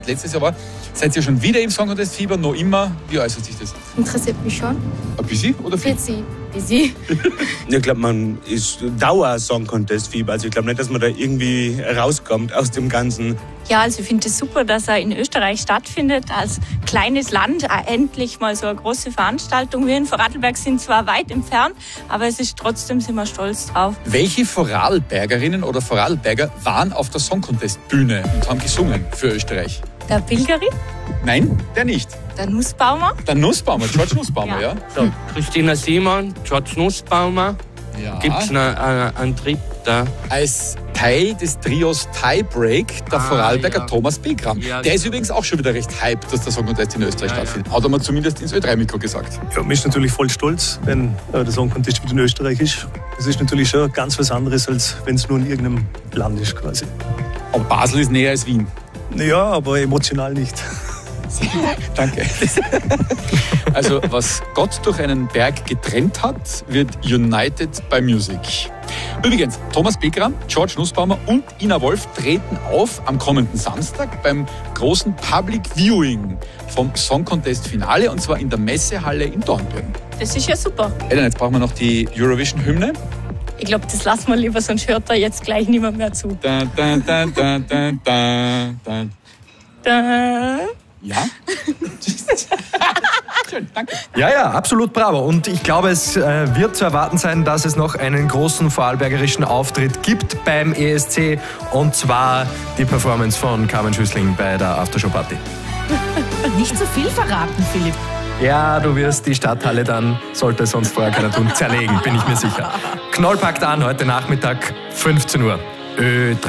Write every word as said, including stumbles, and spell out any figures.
Letztes Jahr war, seid ihr schon wieder im Song Contest Fieber, noch immer? Wie äußert sich das? Interessiert mich schon. Ein bisschen oder viel? Bisschen. Bisschen. Ich glaube, man ist Dauer-Song Contest Fieber. Also ich glaube nicht, dass man da irgendwie rauskommt aus dem Ganzen. Ja, also ich finde es super, dass er in Österreich stattfindet. Als kleines Land endlich mal so eine große Veranstaltung. Wir in Vorarlberg sind zwar weit entfernt, aber es ist trotzdem, sind wir stolz drauf. Welche Vorarlbergerinnen oder Vorarlberger waren auf der Song Contest Bühne und haben gesungen für Österreich? Der Pilgeri, Nein, der nicht. der Nussbaumer. Der Nussbaumer, George Nussbaumer, ja? Ja. So, Christina Simon, George Nussbaumer. Ja. Gibt es einen, einen, einen Dritter? Als Teil des Trios Tiebreak, der Ah, Vorarlberger ja. Thomas Begram. Ja, der ist genau. übrigens auch schon wieder recht hyped, dass der Song Contest in Österreich Ja, ja. stattfindet. Hat er mir zumindest ins Ö drei Mikro gesagt. Ja, man ist natürlich voll stolz, wenn äh, der Song Contest wieder in Österreich ist. Das ist natürlich schon ganz was anderes, als wenn es nur in irgendeinem Land ist quasi. Aber Basel ist näher als Wien. Ja, aber emotional nicht. Danke. Also, was Gott durch einen Berg getrennt hat, wird united by music. Übrigens, Thomas Begram, George Nussbaumer und Ina Wolf treten auf am kommenden Samstag beim großen Public Viewing vom Song Contest Finale, und zwar in der Messehalle in Dornbirn. Das ist ja super. Ellen, jetzt brauchen wir noch die Eurovision-Hymne. Ich glaube, das lassen wir lieber, sonst hört er jetzt gleich niemand mehr zu. Da, da, da, da, da, da, da. Da. Ja? Schön, danke. Ja, ja, absolut bravo. Und ich glaube, es äh, wird zu erwarten sein, dass es noch einen großen vorarlbergerischen Auftritt gibt beim E S C. Und zwar die Performance von Carmen Schüssling bei der Aftershow-Party. Nicht zu viel verraten, Philipp. Ja, du wirst die Stadthalle dann, sollte es sonst vorher keiner tun, zerlegen, bin ich mir sicher. Knoll packt an, heute Nachmittag, fünfzehn Uhr. Ö drei.